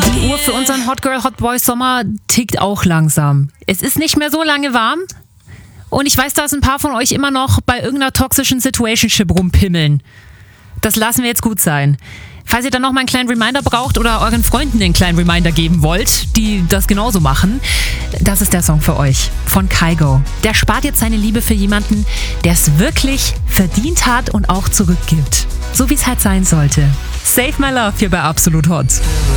Die Uhr für unseren Hot Girl, Hot Boy Sommer tickt auch langsam. Es ist nicht mehr so lange warm. Und ich weiß, dass ein paar von euch immer noch bei irgendeiner toxischen Situationship rumpimmeln. Das lassen wir jetzt gut sein. Falls ihr dann noch mal einen kleinen Reminder braucht oder euren Freunden einen kleinen Reminder geben wollt, die das genauso machen, das ist der Song für euch von Kygo. Der spart jetzt seine Liebe für jemanden, der es wirklich verdient hat und auch zurückgibt. So wie es halt sein sollte. Save My Love hier bei Absolut Hot.